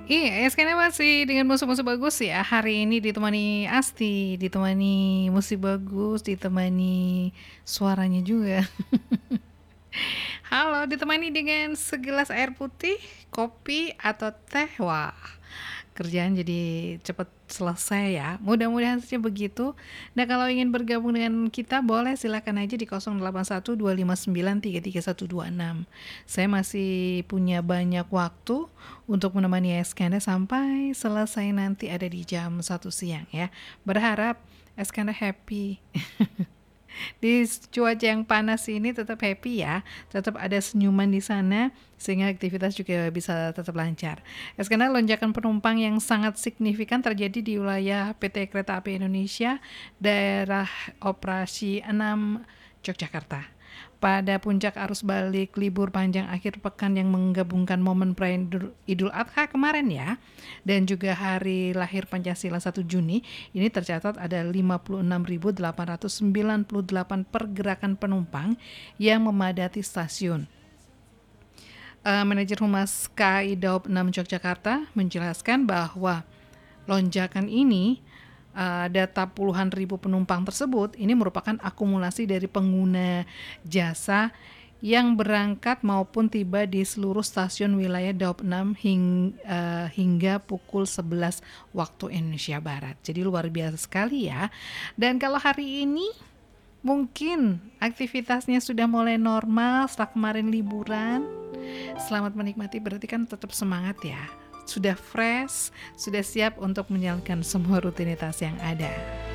Iya, Eskena masih dengan musuh-musuh bagus ya. Hari ini ditemani Asti, ditemani musik bagus, ditemani suaranya juga. Halo, ditemani dengan segelas air putih, kopi, atau teh. Wah, kerjaan jadi cepat selesai ya. Mudah-mudahan saja begitu. Nah, kalau ingin bergabung dengan kita boleh silakan aja di 081259333126. Saya masih punya banyak waktu untuk menemani Eskanda sampai selesai nanti ada di jam 1 siang ya. Berharap Eskanda happy. Di cuaca yang panas ini tetap happy ya, tetap ada senyuman di sana sehingga aktivitas juga bisa tetap lancar. Karena lonjakan penumpang yang sangat signifikan terjadi di wilayah PT Kereta Api Indonesia, daerah operasi 6 Yogyakarta. Pada puncak arus balik libur panjang akhir pekan yang menggabungkan momen perayaan Idul Adha kemarin ya, dan juga hari lahir Pancasila 1 Juni, ini tercatat ada 56.898 pergerakan penumpang yang memadati stasiun. Manajer Humas KAI Daob 6 Yogyakarta menjelaskan bahwa lonjakan ini data puluhan ribu penumpang tersebut ini merupakan akumulasi dari pengguna jasa yang berangkat maupun tiba di seluruh stasiun wilayah Daob 6 hingga pukul 11 waktu Indonesia Barat. Jadi luar biasa sekali ya. Dan kalau hari ini mungkin aktivitasnya sudah mulai normal setelah kemarin liburan. Selamat menikmati, berarti kan tetap semangat ya. Sudah fresh, sudah siap untuk menjalankan semua rutinitas yang ada.